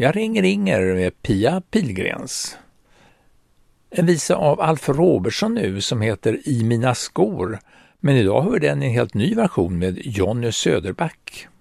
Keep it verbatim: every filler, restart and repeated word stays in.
Jag ringer Inger med Pia Pilgrens. En visa av Alf Robertson nu som heter I mina skor, men idag hör vi den i en helt ny version med Jonny Söderback.